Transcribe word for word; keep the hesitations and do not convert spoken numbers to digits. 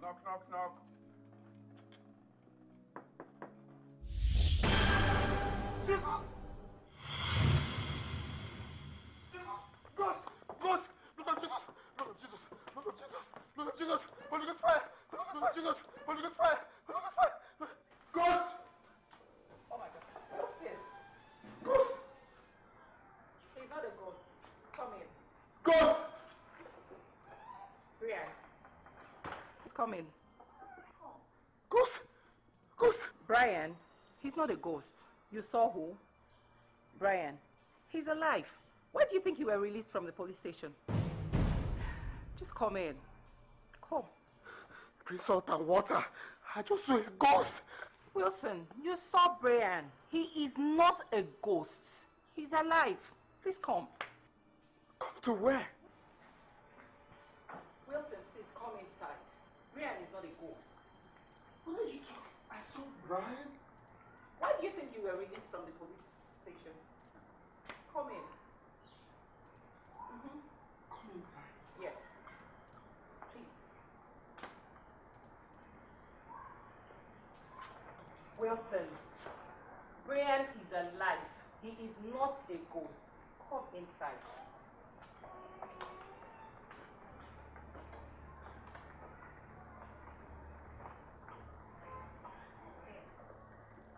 knock, knock, knock. Jesus! Jesus! Ghost! Ghost! Blood of Jesus! Blood of Jesus! Blood of Jesus! Blood of Jesus! Holy Ghost fire! Blood of Jesus! Holy Ghost fire! Holy Ghost fire! Ghost! Oh my God! What's this? Ghost! He's not a ghost. Come in. Ghost! Brian. He's coming. Ghost! Ghost! Brian, he's not a ghost. You saw who? Brian. He's alive. Why do you think you were released from the police station? Just come in. Come. Bring salt and water. I just saw a ghost. Wilson, you saw Brian. He is not a ghost. He's alive. Please come. Come to where? Wilson, please come inside. Brian is not a ghost. What are you talking? I saw Brian. Why do you think you were released from the police station? Come in. Mm-hmm. Come inside. Yes. Please. Wilson, Brian is alive. He is not a ghost. Come inside.